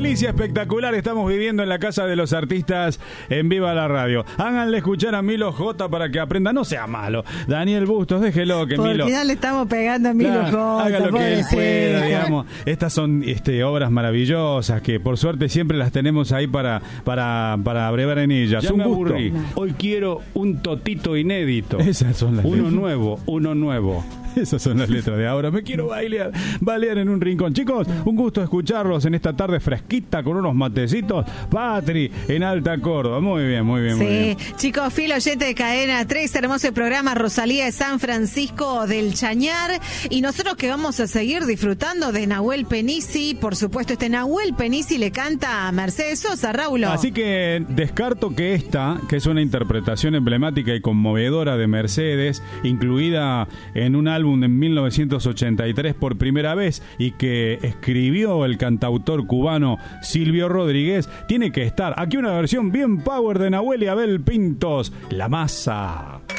delicia espectacular estamos viviendo en la Casa de los Artistas en Viva la Radio. Háganle escuchar a Milo J para que aprenda, no sea malo. Daniel Bustos, déjelo que porque Milo... ya le estamos pegando a Milo J. Haga lo que él pueda, digamos. Estas son obras maravillosas que por suerte siempre las tenemos ahí para abrevar en ellas. Ya un me gusto. aburrí. Hoy quiero un totito inédito. Esas son las uno nuevo. Esas son las letras de ahora. Me quiero bailar en un rincón. Chicos, un gusto escucharlos en esta tarde fresquita con unos matecitos. Patri, en Alta Córdoba. Muy bien, muy bien, sí. muy bien. Chicos, fiel oyente de Cadena 3, hermoso programa. Rosalía de San Francisco del Chañar. Y nosotros que vamos a seguir disfrutando de Nahuel Penisi. Por supuesto, Nahuel Penisi le canta a Mercedes Sosa, Raúl. Así que descarto que esta, que es una interpretación emblemática y conmovedora de Mercedes, incluida en un álbum en 1983 por primera vez y que escribió el cantautor cubano Silvio Rodríguez, tiene que estar aquí una versión bien power de Nahuel y Abel Pintos, La Masa.